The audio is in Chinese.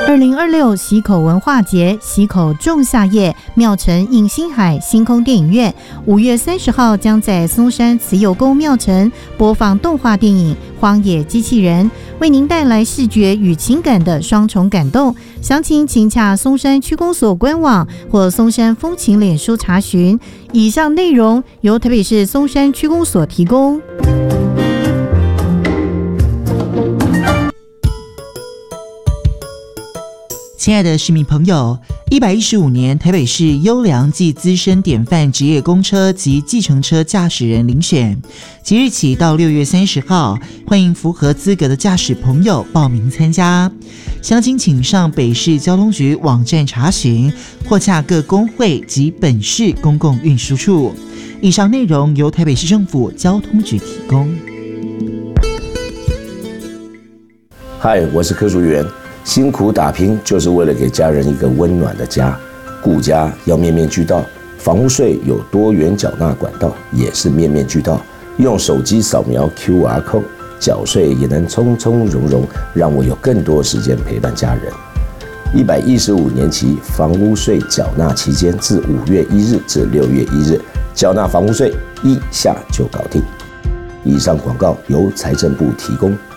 2026溪口文化节溪口仲夏夜庙城映星海星空电影院5月30号将在松山慈幼宫庙城播放动画电影《荒野机器人》，为您带来视觉与情感的双重感动。详情请洽松山区公所官网或松山风情脸书查询。以上内容由台北市松山区公所提供。 亲爱的市民朋友，115年台北市优良暨资深典范职业公车及计程车驾驶人遴选，即日起到6月30号，欢迎符合资格的驾驶朋友报名参加。详情请上北市交通局网站查询，或洽各工会及本市公共运输处。以上内容由台北市政府交通局提供。 嗨，我是柯淑媛。辛苦打拼就是为了给家人一个温暖的家，顾家要面面俱到，房屋税有多元缴纳管道，也是面面俱到。用手机扫描 QR code 缴税也能从从容容，让我有更多时间陪伴家人。115年期房屋税缴纳期间自5月1日至6月1日，缴纳房屋税1下就搞定。以上广告由财政部提供。